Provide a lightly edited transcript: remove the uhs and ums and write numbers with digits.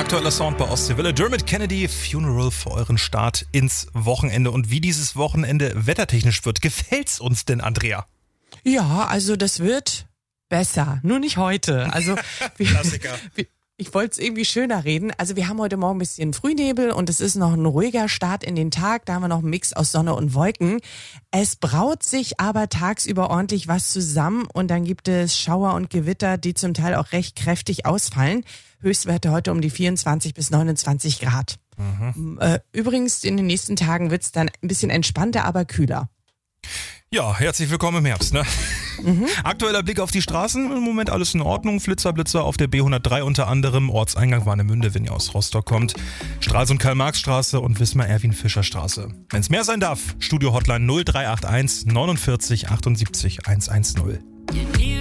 Aktueller Sound bei Ostseewelle. Dermot Kennedy, Funeral für euren Start ins Wochenende. Und wie dieses Wochenende wettertechnisch wird, gefällt's uns denn, Andrea? Ja, also das wird besser. Nur nicht heute. Also Klassiker. Ich wollte es irgendwie schöner reden. Also wir haben heute Morgen ein bisschen Frühnebel und es ist noch ein ruhiger Start in den Tag. Da haben wir noch einen Mix aus Sonne und Wolken. Es braut sich aber tagsüber ordentlich was zusammen und dann gibt es Schauer und Gewitter, die zum Teil auch recht kräftig ausfallen. Höchstwerte heute um die 24 bis 29 Grad. Übrigens, in den nächsten Tagen wird es dann ein bisschen entspannter, aber kühler. Ja, herzlich willkommen im Herbst, ne? Aktueller Blick auf die Straßen, im Moment alles in Ordnung. Flitzer, Blitzer auf der B103 unter anderem. Ortseingang Warnemünde, wenn ihr aus Rostock kommt. Stralsund Karl-Marx-Straße und Wismar-Erwin-Fischer-Straße. Wenn es mehr sein darf, Studio-Hotline 0381 49 78 110.